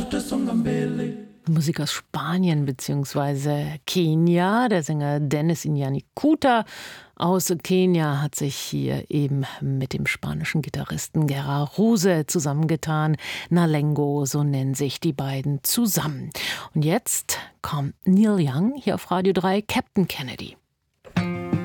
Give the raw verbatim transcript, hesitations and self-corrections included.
Musik aus Spanien bzw. Kenia. Der Sänger Dennis Inyanikuta aus Kenia hat sich hier eben mit dem spanischen Gitarristen Gerard Ruse zusammengetan. Nalengo, so nennen sich die beiden zusammen. Und jetzt kommt Neil Young hier auf Radio drei, Captain Kennedy.